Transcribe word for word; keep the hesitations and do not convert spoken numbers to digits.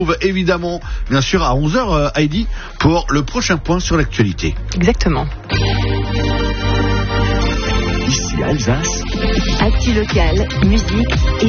Évidemment, bien sûr, à onze heures, euh, Heidi, pour le prochain point sur l'actualité. Exactement. Ici Alsace. Actu locale, musique et